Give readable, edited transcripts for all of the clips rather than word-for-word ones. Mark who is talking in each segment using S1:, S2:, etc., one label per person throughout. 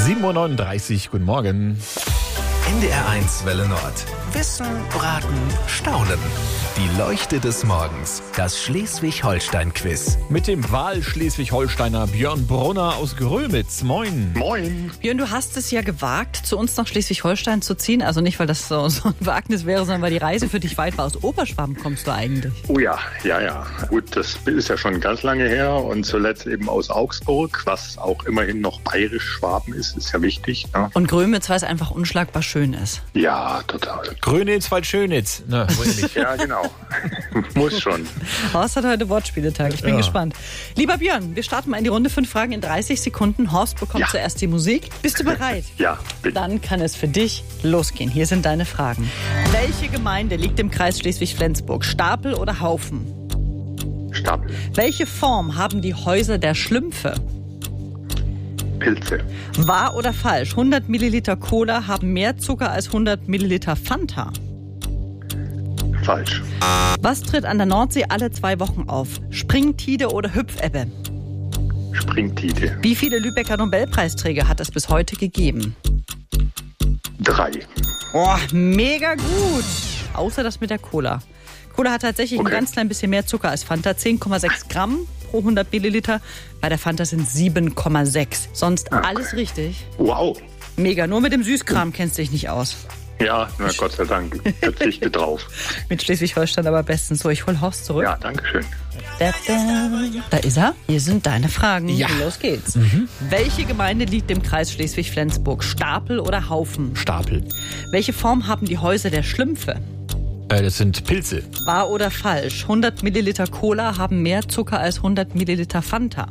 S1: 7.39 Uhr, guten Morgen.
S2: NDR1 Welle Nord. Wissen, Raten, Staunen. Die Leuchte des Morgens. Das Schleswig-Holstein-Quiz.
S1: Mit dem Wahl-Schleswig-Holsteiner Björn Brunner aus Grömitz. Moin.
S3: Moin.
S4: Björn, du hast es ja gewagt, zu uns nach Schleswig-Holstein zu ziehen. Also nicht, weil das so ein Wagnis wäre, sondern weil die Reise für dich weit war. Aus Oberschwaben kommst du eigentlich.
S3: Oh ja. Gut, das ist ja schon ganz lange her und zuletzt eben aus Augsburg, was auch immerhin noch bayerisch-Schwaben ist ja wichtig. Ne?
S4: Und Grömitz, weil es einfach unschlagbar schön ist.
S3: Ja, total.
S1: Grönitz, Waldschönitz. Na, wo nicht.
S3: Ja, genau. Muss schon.
S4: Horst hat heute Wortspieletag. Ich bin gespannt. Lieber Björn, wir starten mal in die Runde. 5 Fragen in 30 Sekunden. Horst bekommt zuerst die Musik. Bist du bereit?
S3: Ja, bitte.
S4: Dann kann es für dich losgehen. Hier sind deine Fragen. Welche Gemeinde liegt im Kreis Schleswig-Flensburg? Stapel oder Haufen?
S3: Stapel.
S4: Welche Form haben die Häuser der Schlümpfe?
S3: Pilze.
S4: Wahr oder falsch? 100 Milliliter Cola haben mehr Zucker als 100 Milliliter Fanta.
S3: Falsch.
S4: Was tritt an der Nordsee alle 2 Wochen auf? Springtide oder Hüpfebbe?
S3: Springtide.
S4: Wie viele Lübecker Nobelpreisträger hat es bis heute gegeben?
S3: 3.
S4: Oh, mega gut. Außer das mit der Cola. Cola hat tatsächlich ein ganz klein bisschen mehr Zucker als Fanta. 10,6 Gramm pro 100 Milliliter. Bei der Fanta sind 7,6. Sonst alles richtig.
S3: Wow.
S4: Mega. Nur mit dem Süßkram kennst du dich nicht aus.
S3: Ja, na Gott sei Dank. Verzichte drauf.
S4: Mit Schleswig-Holstein aber bestens. So, ich hol Horst zurück.
S3: Ja, danke schön.
S4: Da ist er. Hier sind deine Fragen.
S1: Ja.
S4: Los geht's. Welche Gemeinde liegt im Kreis Schleswig-Flensburg? Stapel oder Haufen?
S1: Stapel.
S4: Welche Form haben die Häuser der Schlümpfe?
S1: Das sind Pilze.
S4: Wahr oder falsch? 100 Milliliter Cola haben mehr Zucker als 100 Milliliter Fanta.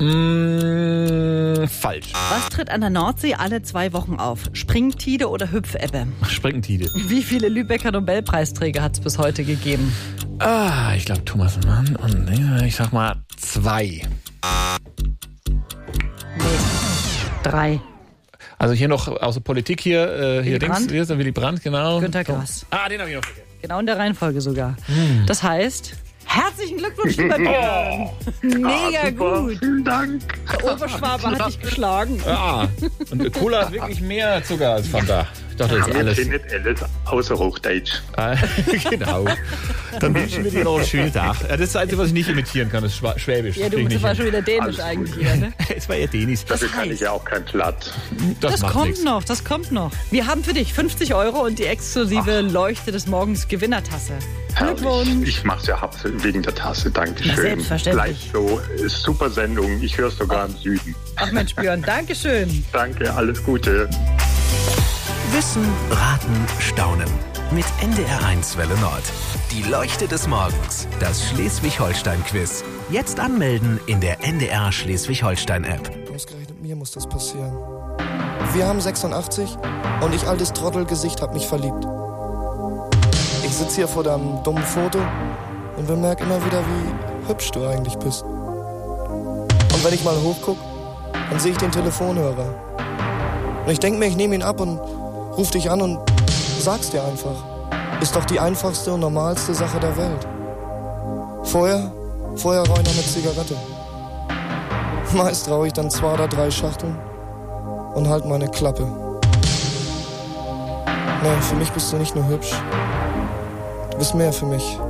S1: Falsch.
S4: Was tritt an der Nordsee alle 2 Wochen auf? Springtide oder Hüpfebbe?
S1: Springtide.
S4: Wie viele Lübecker Nobelpreisträger hat es bis heute gegeben?
S1: Ich glaube Thomas Mann und ich sag mal 2.
S4: Nee. 3.
S1: Also hier noch aus der Politik hier
S4: Willy
S1: links,
S4: Brandt?
S1: hier ist der Willy Brandt, genau.
S4: Günter Grass.
S1: Den habe ich noch vergessen.
S4: Genau in der Reihenfolge sogar. Das heißt, herzlichen Glückwunsch, lieber Björn. Mega
S3: Super.
S4: gut.
S3: Vielen Dank.
S4: Der Oberschwabe hat dich geschlagen.
S1: Ja, und Cola hat wirklich mehr Zucker als Fanta. Ich dachte, das ist
S3: Wir
S1: alles.
S3: kennen nicht alles außer Hochdeutsch.
S1: Genau. Dann wünschen wir dir noch einen schönen Tag. Ja, das ist das Einzige, was ich nicht imitieren kann, das ist Schwäbisch.
S4: Ja,
S1: Krieg ich
S4: das
S1: nicht
S4: war
S1: hin.
S4: schon wieder dänisch
S3: Alles
S4: eigentlich
S3: gut.
S4: hier, ne?
S1: Es war eher Dänisch.
S3: Dafür kann ich ja auch kein Platt.
S4: Das
S1: macht
S4: kommt
S1: nichts.
S4: noch, das kommt noch. Wir haben für dich 50 € und die exklusive Leuchte des Morgens Gewinnertasse.
S3: Herrlich.
S4: Glückwunsch.
S3: Ich mach's ja hauptsächlich wegen der Tasse. Dankeschön.
S4: Na, selbstverständlich.
S3: Gleich so. Ist super Sendung. Ich höre es sogar im Süden.
S4: Ach Mensch, Björn, Dankeschön.
S3: Danke, alles Gute.
S2: Wissen, Raten, Staunen. Mit NDR1 Welle Nord. Die Leuchte des Morgens. Das Schleswig-Holstein-Quiz. Jetzt anmelden in der NDR Schleswig-Holstein-App.
S5: Ausgerechnet mir muss das passieren. Wir haben 86 und ich, altes Trottelgesicht, hab mich verliebt. Ich sitz hier vor deinem dummen Foto und bemerk immer wieder, wie hübsch du eigentlich bist. Und wenn ich mal hochguck, dann sehe ich den Telefonhörer. Und ich denk mir, ich nehme ihn ab und ruf dich an und sag's dir einfach. Ist doch die einfachste und normalste Sache der Welt. Vorher rauche ich noch eine Zigarette. Meist rauche ich dann 2 oder 3 Schachteln und halt meine Klappe. Nee, für mich bist du nicht nur hübsch. Du bist mehr für mich.